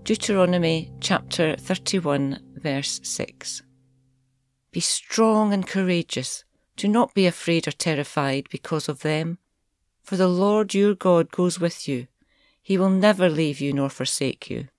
Deuteronomy chapter 31, verse 6. Be strong and courageous. Do not be afraid or terrified because of them, for the Lord your God goes with you. He will never leave you nor forsake you.